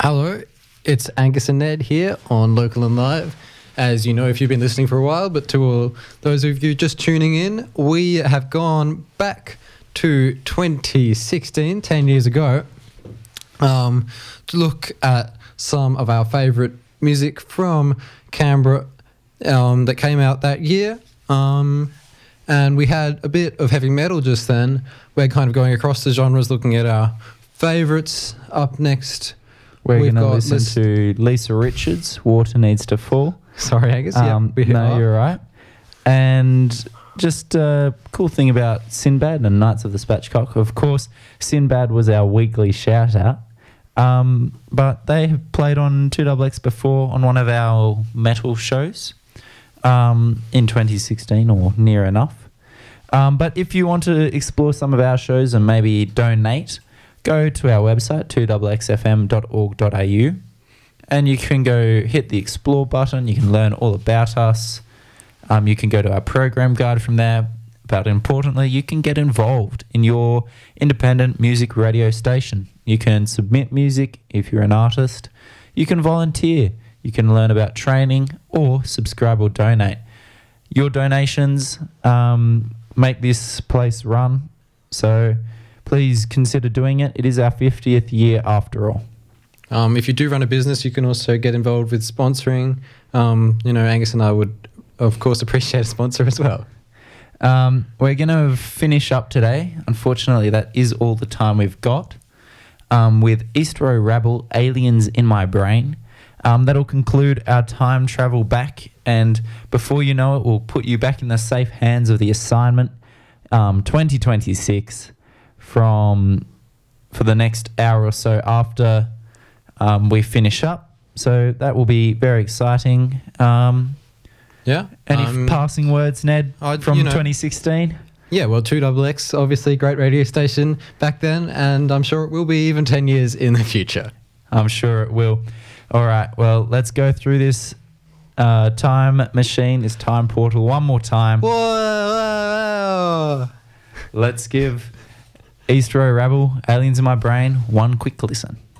Hello, it's Angus and Ned here on Local and Live. As you know, if you've been listening for a while, but to all those of you just tuning in, we have gone back to 2016, 10 years ago, to look at some of our favourite music from Canberra that came out that year. And we had a bit of heavy metal just then. We're kind of going across the genres, looking at our favourites. Up next, we're going to listen to Lisa Richards, Water Needs to Fall. Sorry, Angus. No, you're right. And just a cool thing about Sinbad and Knights of the Spatchcock. Of course, Sinbad was our weekly shout-out. But they have played on 2XX before on one of our metal shows in 2016 or near enough. But if you want to explore some of our shows and maybe donate, go to our website, 2xxfm.org.au, and you can go hit the explore button. You can learn all about us. You can go to our program guide from there. But importantly, you can get involved in your independent music radio station. You can submit music if you're an artist. You can volunteer. You can learn about training or subscribe or donate. Your donations make this place run. So please consider doing it. It is our 50th year after all. If you do run a business, you can also get involved with sponsoring. Angus and I would, of course, appreciate a sponsor as well. We're going to finish up today. Unfortunately, that is all the time we've got. With East Row Rabble, Aliens in My Brain. That'll conclude our time travel back, and before you know it, we'll put you back in the safe hands of the assignment 2026 for the next hour or so after we finish up. So that will be very exciting. Yeah. Any passing words, Ned, from 2016? Yeah, well, 2XX, obviously great radio station back then, and I'm sure it will be even 10 years in the future. I'm sure it will. All right, well, let's go through this time machine, this time portal one more time. Whoa. Let's give East Row Rabble, Aliens in My Brain, one quick listen.